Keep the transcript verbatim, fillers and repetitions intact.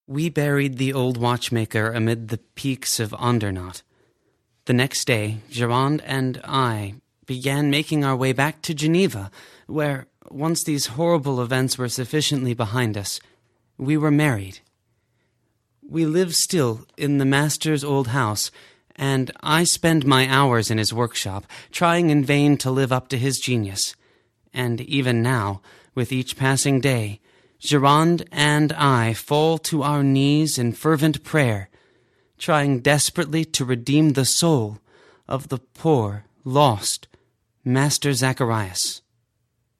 We buried the old watchmaker amid the peaks of Andernatt. The next day, Geronde and I began making our way back to Geneva, where, once these horrible events were sufficiently behind us, we were married. We live still in the master's old house, and I spend my hours in his workshop, trying in vain to live up to his genius. And even now, with each passing day, Geronde and I fall to our knees in fervent prayer, trying desperately to redeem the soul of the poor, lost Master Zacharias.